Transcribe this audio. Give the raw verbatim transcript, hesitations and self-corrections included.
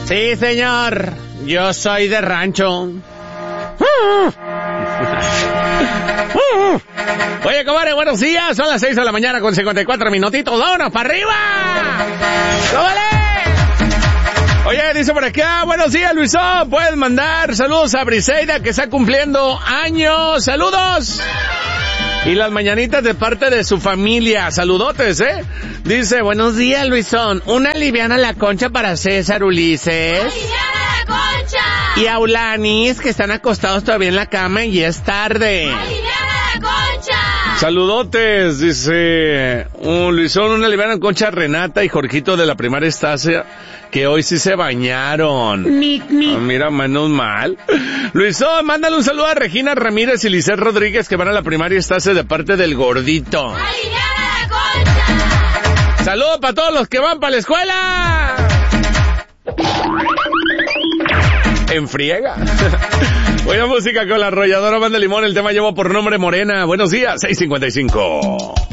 Sí, señor. Yo soy de rancho. Oye, comadre, buenos días. Son las seis de la mañana con cincuenta y cuatro minutitos. ¡Vámonos para arriba! ¡Cómale! Oye, dice por acá, buenos días, Luisón. Puedes mandar saludos a Briseida, que está cumpliendo años. ¡Saludos! Y las mañanitas de parte de su familia. Saludotes, ¿eh? Dice, buenos días, Luisón. Una liviana la concha para César Ulises. ¡Aliviana la concha! Y a Ulanis, que están acostados todavía en la cama y es tarde. ¡Aliviana la concha! Saludotes, dice un Luisón, una liviana la concha, Renata y Jorgito de la primaria Estasia, que hoy sí se bañaron. Mic, mic. Ah, mira, menos mal. Luisón, mándale un saludo a Regina Ramírez y Lisset Rodríguez, que van a la primaria Estasia de parte del gordito. ¡Aliviana la concha! Saludos para todos los que van para la escuela. En friega. Buena música con la arrolladora Banda Limón. El tema lleva por nombre Morena. Buenos días, seis cincuenta y cinco.